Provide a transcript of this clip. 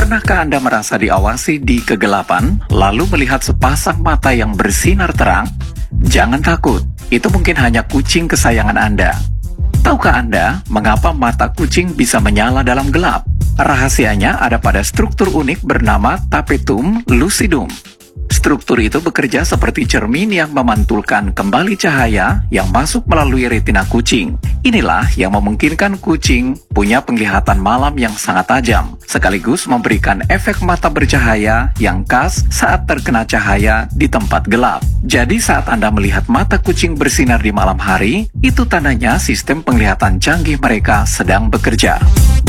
Pernahkah Anda merasa diawasi di kegelapan, lalu melihat sepasang mata yang bersinar terang? Jangan takut, itu mungkin hanya kucing kesayangan Anda. Tahukah Anda mengapa mata kucing bisa menyala dalam gelap? Rahasianya ada pada struktur unik bernama tapetum lucidum. Struktur itu bekerja seperti cermin yang memantulkan kembali cahaya yang masuk melalui retina kucing. Inilah yang memungkinkan kucing punya penglihatan malam yang sangat tajam, sekaligus memberikan efek mata bercahaya yang khas saat terkena cahaya di tempat gelap. Jadi saat Anda melihat mata kucing bersinar di malam hari, itu tandanya sistem penglihatan canggih mereka sedang bekerja.